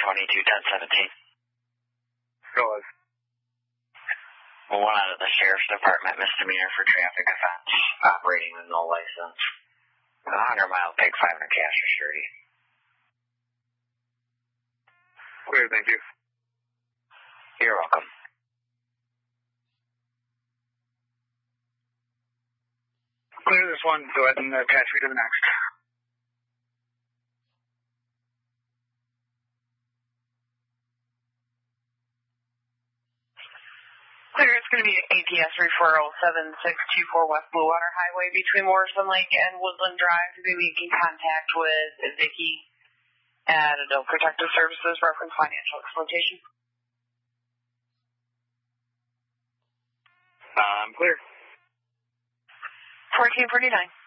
22-10-17. Go ahead. One out of the Sheriff's Department misdemeanor for traffic offense, operating with no license. 100-mile pig, 500 cash for surety. Clear, thank you. You're welcome. Clear this one. Go ahead and patch me to the next. Clear, it's going to be APS referral 7624 West Blue Water Highway between Morrison Lake and Woodland Drive to be making contact with Vicky at Adult Protective Services, reference financial exploitation. I'm clear. 1449.